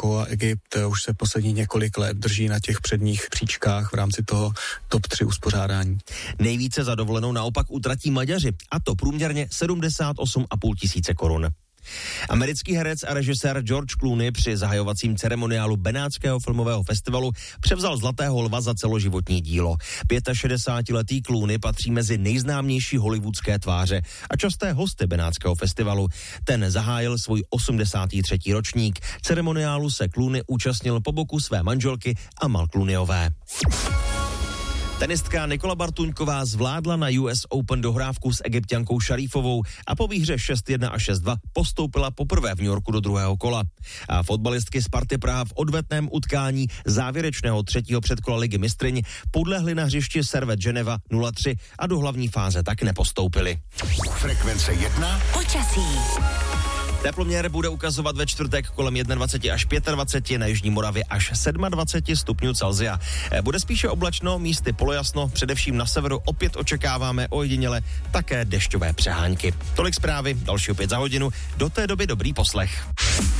Maroko a Egypt už se poslední několik let drží na těch předních příčkách v rámci toho top 3 uspořádání. Nejvíce za dovolenou naopak utratí Maďaři, a to průměrně 78,5 tisíce korun. Americký herec a režisér George Clooney při zahajovacím ceremoniálu Benátského filmového festivalu převzal Zlatého lva za celoživotní dílo. 65letý Clooney patří mezi nejznámější hollywoodské tváře a časté hosty Benátského festivalu. Ten zahájil svůj 83. ročník. Ceremoniálu se Clooney účastnil po boku své manželky Amal Clooneyové. Tenistka Nikola Bartuňková zvládla na US Open dohrávku s Egypťankou Šarífovou a po výhře 6-1 a 6-2 postoupila poprvé v New Yorku do druhého kola. A fotbalistky Sparty Praha v odvetném utkání závěrečného 3. předkola Ligy mistryň podlehly na hřišti Servette Geneva 0-3 a do hlavní fáze tak nepostoupily. Frekvence 1. Počasí. Teploměr bude ukazovat ve čtvrtek kolem 21 až 25, na jižní Moravě až 27 stupňů Celsia. Bude spíše oblačno, místy polojasno, především na severu opět očekáváme ojediněle také dešťové přehánky. Tolik zprávy, další opět za hodinu. Do té doby dobrý poslech.